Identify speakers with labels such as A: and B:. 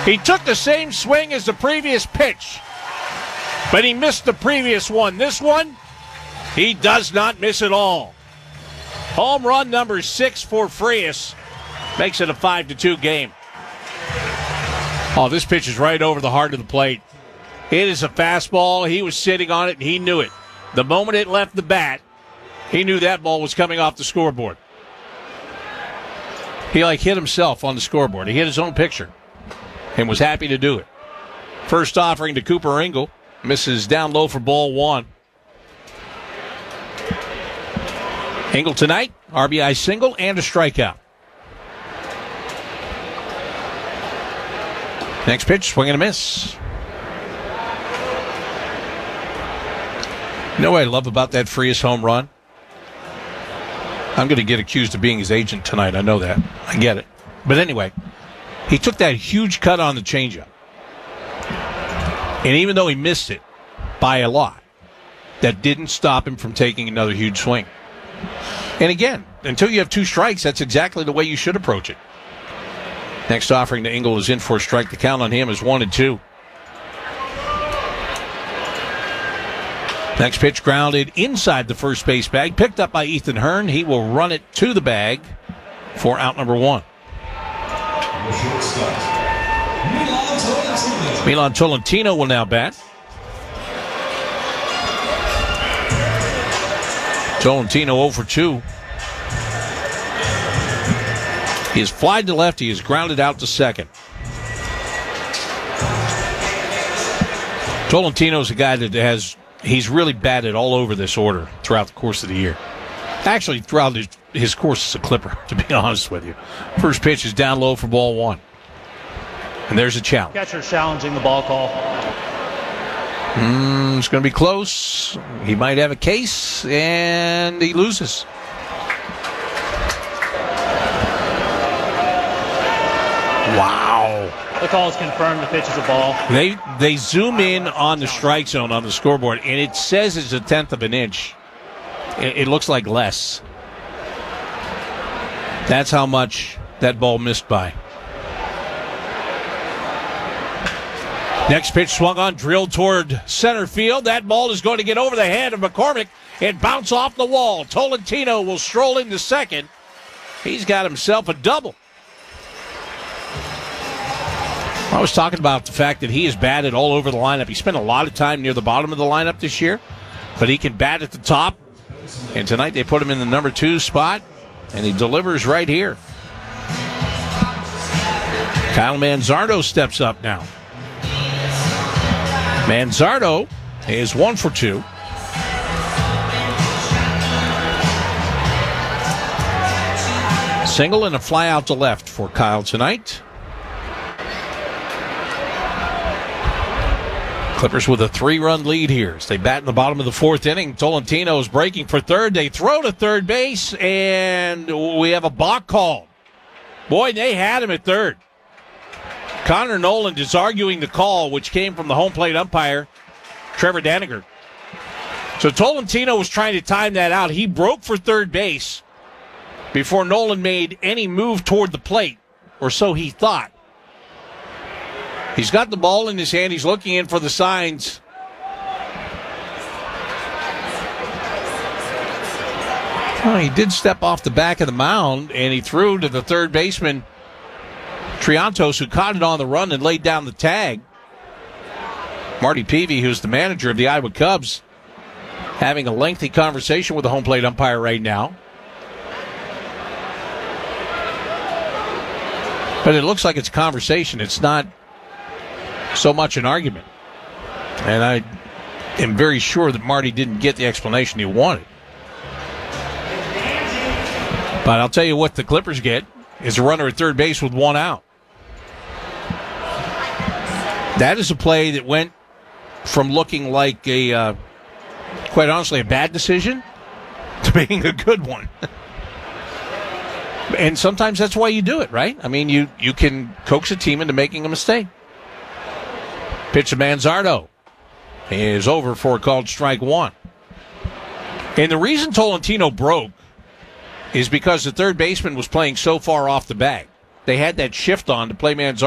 A: He took the same swing as the previous pitch, but he missed the previous one. This one, he does not miss at all. Home run number 6 for Frias makes it a 5-2 game. Oh, this pitch is right over the heart of the plate. It is a fastball. He was sitting on it, and he knew it. The moment it left the bat, he knew that ball was coming off the scoreboard. He hit himself on the scoreboard. He hit his own picture and was happy to do it. First offering to Cooper Engel. Misses down low for ball 1. Engel tonight, RBI single and a strikeout. Next pitch, swing and a miss. You know what I love about that Frias home run? I'm going to get accused of being his agent tonight. I know that. I get it. But anyway, he took that huge cut on the changeup. And even though he missed it by a lot, that didn't stop him from taking another huge swing. And again, until you have 2 strikes, that's exactly the way you should approach it. Next offering to Engel is in for a strike. The count on him is 1-2. Next pitch grounded inside the first base bag. Picked up by Ethan Hearn. He will run it to the bag for out number 1. Milan Tolentino will now bat. Tolentino 0 for 2. He is flied to left. He is grounded out to second. Tolentino's a guy that he's really batted all over this order throughout the course of the year. Actually, throughout his course as a Clipper, to be honest with you. First pitch is down low for ball 1. And there's a challenge.
B: Catcher challenging the ball call.
A: It's going to be close. He might have a case, and he loses. Wow.
B: The call is confirmed. The pitch is a ball.
A: They zoom in on the strike zone on the scoreboard, and it says it's 1/10 of an inch. It looks like less. That's how much that ball missed by. Next pitch swung on, drilled toward center field. That ball is going to get over the head of McCormick and bounce off the wall. Tolentino will stroll into second. He's got himself a double. I was talking about the fact that he has batted all over the lineup. He spent a lot of time near the bottom of the lineup this year, but he can bat at the top. And tonight they put him in the number 2 spot, and he delivers right here. Kyle Manzardo steps up now. Manzardo is 1 for 2. Single and a fly out to left for Kyle tonight. Clippers with a 3-run lead here as they bat in the bottom of the 4th inning. Tolentino is breaking for third. They throw to third base, and we have a balk call. Boy, they had him at third. Connor Noland is arguing the call, which came from the home plate umpire, Trevor Daniger. So Tolentino was trying to time that out. He broke for third base before Noland made any move toward the plate, or so he thought. He's got the ball in his hand. He's looking in for the signs. Well, he did step off the back of the mound, and he threw to the third baseman, Triantos, who caught it on the run and laid down the tag. Marty Peavy, who's the manager of the Iowa Cubs, having a lengthy conversation with the home plate umpire right now. But it looks like it's a conversation. It's not so much an argument. And I am very sure that Marty didn't get the explanation he wanted. But I'll tell you what the Clippers get is a runner at third base with 1 out. That is a play that went from looking like quite honestly, a bad decision to being a good one. And sometimes that's why you do it, right? I mean, you can coax a team into making a mistake. Pitch to Manzardo is over for a called strike 1. And the reason Tolentino broke is because the third baseman was playing so far off the bag. They had that shift on to play Manzardo